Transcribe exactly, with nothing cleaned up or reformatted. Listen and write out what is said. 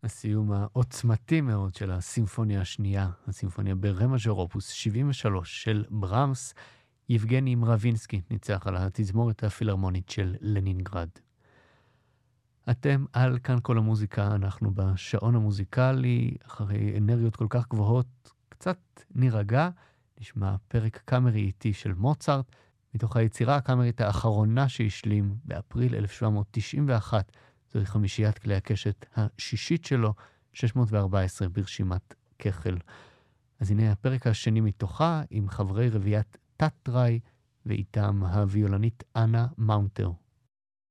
הסיום העוצמתי מאוד של הסימפוניה השנייה, הסימפוניה ברה מז'ור אופוס שבעים ושלוש של ברמס, יבגני מרווינסקי ניצח על התזמורת הפילהרמונית של לנינגרד. אתם על כאן כל המוזיקה, אנחנו בשעון המוזיקלי, אחרי אנרגיות כל כך גבוהות, קצת נירגע, נשמע פרק קאמרי איטי של מוצרט, מתוך היצירה הקאמרית האחרונה שהשלים באפריל אלף שבע מאות תשעים ואחת, זוהי חמישיית כלי הקשת השישית שלו, שש מאות וארבע עשרה ברשימת כחל. אז הנה הפרק השני מתוכה, עם חברי רביעיית תת-טראי, ואיתם הוויולנית אנה מאונטר.